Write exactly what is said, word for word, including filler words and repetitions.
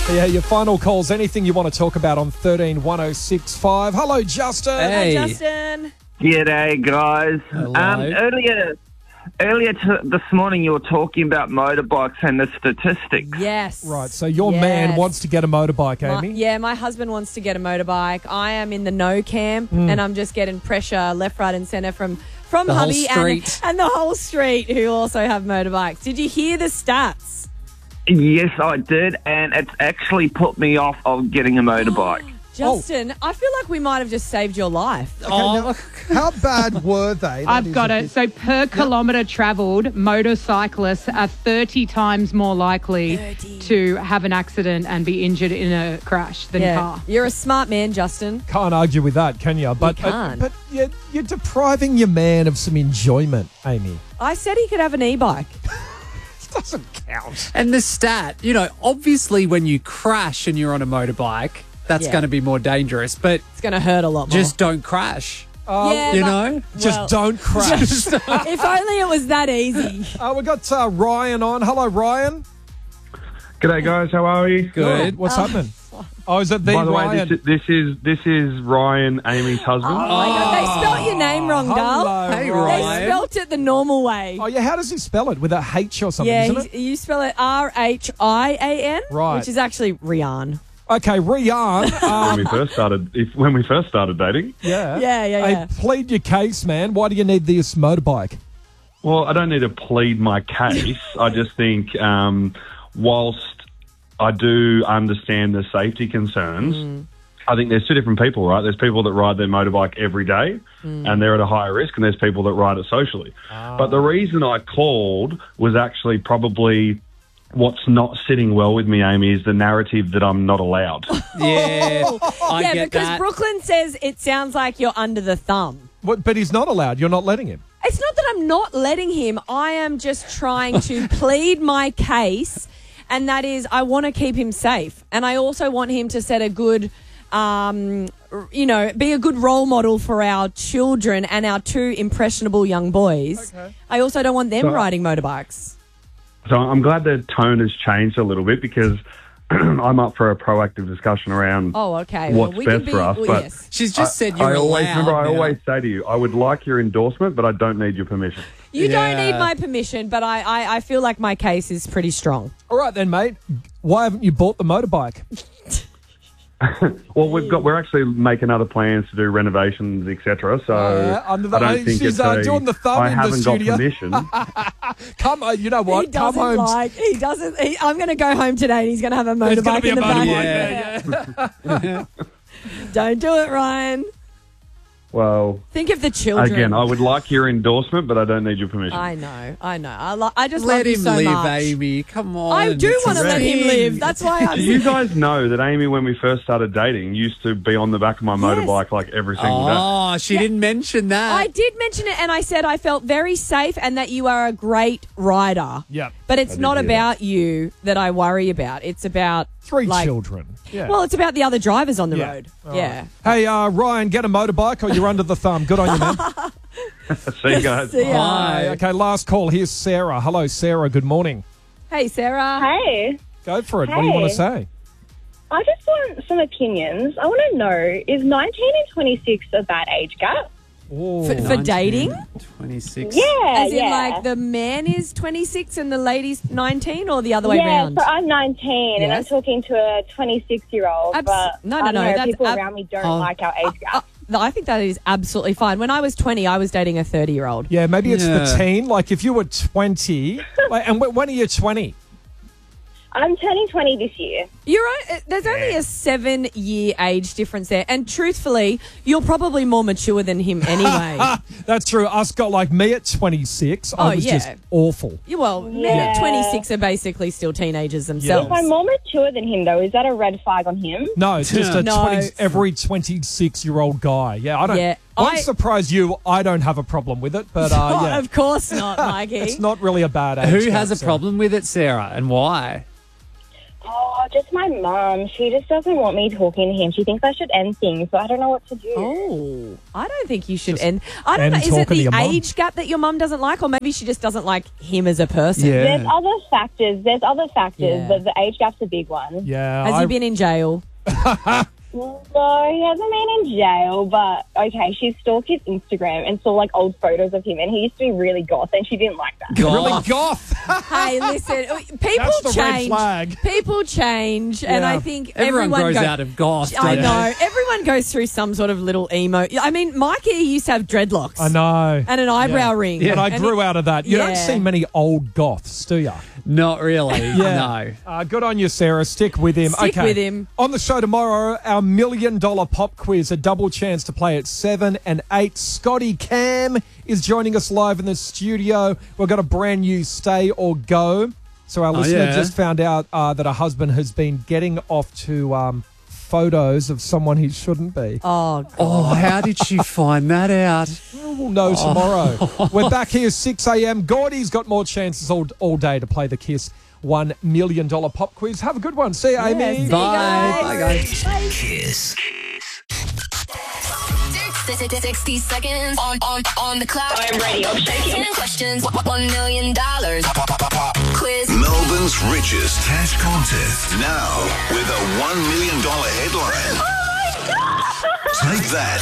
Yeah, your final calls, anything you want to talk about on thirteen one oh six five. Hello, Justin. Hey. Hi, Justin. G'day, guys. Hello. Um, earlier, earlier t- this morning, you were talking about motorbikes and the statistics. Yes. Right, so your Yes. man wants to get a motorbike, My- Amy? yeah, my husband wants to get a motorbike. I am in the no camp, Hmm. and I'm just getting pressure left, right, and centre from from The whole hubby street. and, and the whole street who also have motorbikes. Did you hear the stats? Yes, I did, and it's actually put me off of getting a motorbike. Justin, I feel like we might have just saved your life. Oh, How bad were they? That I've is got a it. bit- So per kilometre travelled, motorcyclists are thirty times more likely thirty. to have an accident and be injured in a crash than car. You're a smart man, Justin. Can't argue with that, can you? But, uh, can't. but you're, you're depriving your man of some enjoyment, Amy. I said he could have an e-bike. Doesn't count. and the stat, you know, obviously when you crash and you're on a motorbike, that's Yeah. going to be more dangerous, but It's going to hurt a lot more. just don't crash. yeah, you but- know? Just well, don't crash. If only it was that easy. uh, we've got uh, Ryan on. Hello, Ryan. G'day, guys. How are you? Good. What's happening? Oh, is it the By the Ryan? way, this, this is this is Ryan, Amy's husband. Oh, my God. They spelt your name wrong, Dal. Hello, Hey, They Ryan. spelt it the normal way. Oh, yeah, how does he spell it? With a H or something, yeah, isn't he's, it? you spell it R H I A N, Right. which is actually Rian. Okay, Ryan. when Um, we first started, if, when we first started dating. yeah. Yeah, yeah, Hey, yeah. plead your case, man. Why do you need this motorbike? Well, I don't need to plead my case. I just think, um, whilst I do understand the safety concerns, I think there's two different people, right? There's people that ride their motorbike every day, and they're at a higher risk, and there's people that ride it socially. But the reason I called was actually probably what's not sitting well with me, Amy, is the narrative that I'm not allowed. Yeah, I yeah, get because that. Brooklyn says it sounds like you're under the thumb. What, but he's not allowed. You're not letting him. It's not that I'm not letting him. I am just trying to plead my case, and that is I want to keep him safe. And I also want him to set a good, um, r- you know, be a good role model for our children and our two impressionable young boys. Okay. I also don't want them So- riding motorbikes. So I'm glad the tone has changed a little bit because I'm up for a proactive discussion around Oh, okay. what's well, we best can be, for us. well, but yes. She's just said you're I always allowed remember. I now. always say to you, I would like your endorsement, but I don't need your permission. You don't Yeah. need my permission, but I, I, I feel like my case is pretty strong. All right then, mate. Why haven't you bought the motorbike? Well, we've got we're actually making other plans to do renovations, et cetera. So Oh, yeah, under the- I don't oh, think she's, it's uh, a, doing the thumb I in the haven't studio. got permission. Come, uh, you know what? He Come doesn't home. like. He doesn't. He, I'm going to go home today, and he's going to have a There's gonna motorbike be in a the back. motorbike Yeah. Don't do it, Ryan. Well, Think of the children. again, I would like your endorsement, but I don't need your permission. I know. I know. I, lo- I just Let love you him so live, much. Amy. Come on. I do It's want to a let him thing. live. That's why I'm. Do you guys know that Amy, when we first started dating, used to be on the back of my motorbike like every single day? Oh, she didn't mention that. I did mention it, and I said I felt very safe, and that you are a great rider. Yep. But it's did not hear about you that I worry about. It's about Three like, children. Yeah. Well, it's about the other drivers on the Yeah. road. All yeah. Hey, uh, Ryan, get a motorbike or you're under the thumb. Good on you, man. See you guys. See ya. Bye. Okay, last call. Here's Sarah. Hello, Sarah. Good morning. Hey, Sarah. Hey, Go for it. What do you want to Hey. say? I just want some opinions. I want to know, is nineteen and twenty-six a bad age gap? Oh. For, for dating? twenty-six. Yeah, As in, yeah. like, the man is twenty-six and the lady's nineteen, or the other way yeah, around? so I'm nineteen and I'm Yes. talking to a twenty-six-year-old, Abs- but no, no, I don't no, know, that's people ab- around me don't Oh. like our age gap. Uh, no, I think that is absolutely fine. When I was twenty, I was dating a thirty-year-old. Yeah, maybe it's the Yeah. teen. Like if you were twenty, like, and wh- when are you twenty? I'm turning twenty this year. You're o- uh, there's only a seven-year age difference there, and truthfully, you're probably more mature than him anyway. That's true. Us got like me at twenty-six. I Oh, was yeah. just awful. Yeah, well, men Yeah. at twenty-six are basically still teenagers themselves. If I'm more mature than him, though, is that a red flag on him? No, it's just a No. twenty, every twenty-six-year-old guy. Yeah, I don't. Yeah, I'm I- surprised you. I don't have a problem with it, but uh, Oh, yeah, of course not, Mikey. it's not really a bad age. Who gap, has a so- problem with it, Sarah, and why? Oh, just my mum. She just doesn't want me talking to him. She thinks I should end things, so I don't know what to do. Oh, I don't think you should end. I don't end know. Is it talking to the your mum. age gap that your mum doesn't like, or maybe she just doesn't like him as a person? Yeah. There's other factors. There's other factors, Yeah. but the age gap's a big one. Yeah. Has I- he been in jail? No, he hasn't been in jail, but okay, she stalked his Instagram and saw like old photos of him, and he used to be really goth, and she didn't like that. Really Goth. goth. Hey, listen, people That's the red change. flag. People change, and Yeah. I think Everyone, everyone grows go- out of goth. I don't know. they? Everyone goes through some sort of little emo. I mean, Mikey used to have dreadlocks. I know. And an eyebrow ring. And I And grew it- out of that. You don't Yeah. see many old goths, do you? Not really. Yeah. No. Uh, good on you, Sarah. Stick with him. Stick okay. with him. On the show tomorrow, our million dollar pop quiz, a double chance to play at seven and eight. Scotty Cam is joining us live in the studio. We've got a brand new Stay or Go. So our Oh, listener yeah. just found out uh, that her husband has been getting off to um, photos of someone he shouldn't be. Oh, God. Oh, how did she find that out? We'll know tomorrow. We're back here six a.m. Gordy's got more chances all, all day to play the Kiss one million dollar pop quiz. Have a good one. See you, Yeah, Amy. see you Bye. guys. Bye, guys. Kiss. sixty seconds on, on, on the clock. I'm ready. I'm shaking. ten questions, one million dollars. Quiz. Melbourne's richest cash contest. Now with a one million dollars headline. Oh my God! Take that